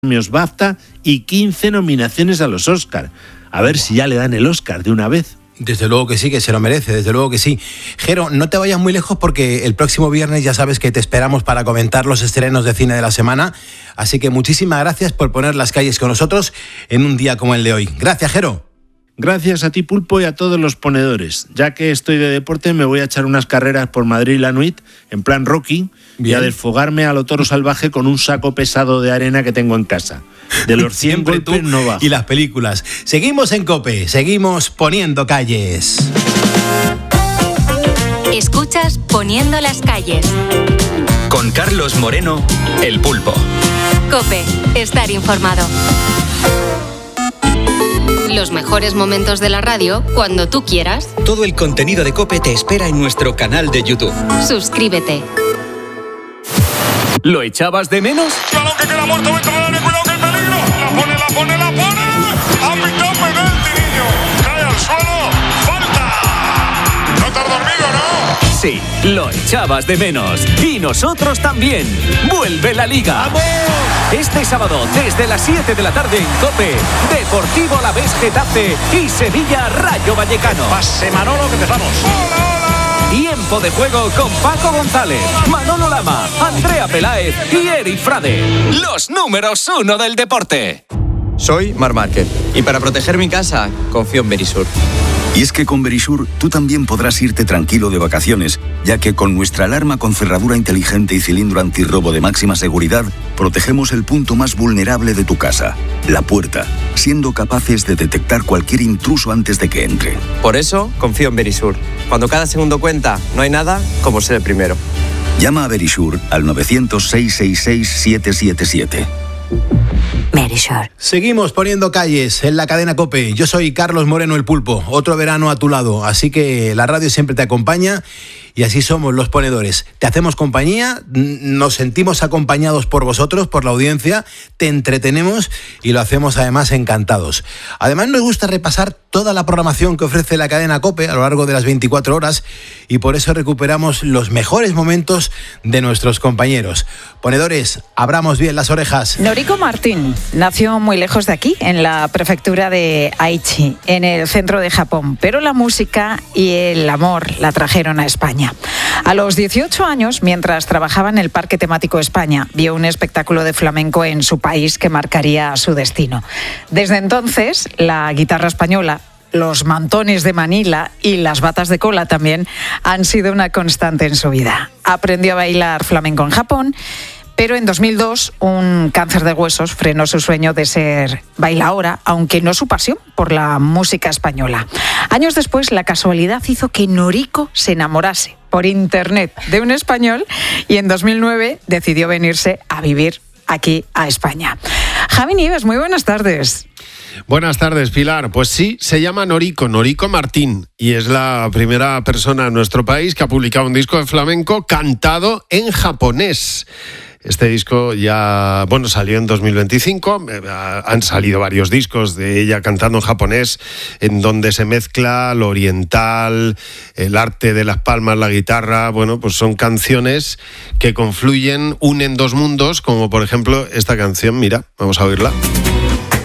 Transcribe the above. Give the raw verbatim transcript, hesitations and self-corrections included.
premios BAFTA y quince nominaciones a los Oscar. A ver si ya le dan el Oscar de una vez. Desde luego que sí, que se lo merece, desde luego que sí. Jero, no te vayas muy lejos porque el próximo viernes ya sabes que te esperamos para comentar los estrenos de cine de la semana. Así que muchísimas gracias por poner las calles con nosotros en un día como el de hoy. Gracias, Jero. Gracias a ti, Pulpo, y a todos los ponedores. Ya que estoy de deporte, me voy a echar unas carreras por Madrid y la Nuit, en plan Rocky, Bien. y a desfogarme a lo toro salvaje con un saco pesado de arena que tengo en casa. De los cien golpes no bajo. Y las películas. Seguimos en COPE, seguimos poniendo calles. Escuchas Poniendo las calles. Con Carlos Moreno, El Pulpo. COPE, estar informado. Los mejores momentos de la radio cuando tú quieras. Todo el contenido de COPE te espera en nuestro canal de YouTube. Suscríbete. ¿Lo echabas de menos? ¡Balón que queda muerto dentro del área! ¡Cuidado que hay peligro! ¡La pone, la pone, la pone! ¡Ha pitado penalti, niño! ¡Cae al suelo! ¡Falta! ¿No te has dormido, no? Sí, lo echabas de menos. Y nosotros también. ¡Vuelve la Liga! ¡Vamos! Este sábado, desde las siete de la tarde en COPE, Deportivo Alavés Getafe y Sevilla Rayo Vallecano. Pase Manolo, que empezamos. ¡Hola, hola! Tiempo de juego con Paco González, Manolo Lama, Andrea Peláez y Eric Frade. Los números uno del deporte. Soy Marc Márquez y para proteger mi casa confío en Verisur. Y es que con Verisur tú también podrás irte tranquilo de vacaciones, ya que con nuestra alarma con cerradura inteligente y cilindro antirrobo de máxima seguridad, protegemos el punto más vulnerable de tu casa, la puerta, siendo capaces de detectar cualquier intruso antes de que entre. Por eso confío en Verisur. Cuando cada segundo cuenta, no hay nada como ser el primero. Llama a Verisur al nueve cero cero, seis seis seis, siete siete siete. Verisur. Seguimos poniendo calles en la cadena COPE. Yo soy Carlos Moreno, El Pulpo. Otro verano a tu lado. Así que la radio siempre te acompaña y así somos los ponedores. Te hacemos compañía, nos sentimos acompañados por vosotros, por la audiencia, te entretenemos y lo hacemos además encantados. Además nos gusta repasar toda la programación que ofrece la cadena COPE a lo largo de las veinticuatro horas y por eso recuperamos los mejores momentos de nuestros compañeros. Ponedores, abramos bien las orejas. Noriko Martín nació muy lejos de aquí, en la prefectura de Aichi, en el centro de Japón, pero la música y el amor la trajeron a España. A los dieciocho años, mientras trabajaba en el Parque Temático España, vio un espectáculo de flamenco en su país que marcaría su destino. Desde entonces, la guitarra española, los mantones de Manila y las batas de cola también han sido una constante en su vida. Aprendió a bailar flamenco en Japón, pero en dos mil dos un cáncer de huesos frenó su sueño de ser bailaora, aunque no su pasión por la música española. Años después, la casualidad hizo que Noriko se enamorase por internet de un español y en dos mil nueve decidió venirse a vivir aquí a España. Javi Nieves, muy buenas tardes. Buenas tardes, Pilar. Pues sí, se llama Noriko, Noriko Martín, y es la primera persona en nuestro país que ha publicado un disco de flamenco cantado en japonés. Este disco ya, bueno, salió en dos mil veinticinco, han salido varios discos de ella cantando en japonés, en donde se mezcla lo oriental, el arte de las palmas, la guitarra, bueno, pues son canciones que confluyen, unen dos mundos, como por ejemplo esta canción, mira, vamos a oírla.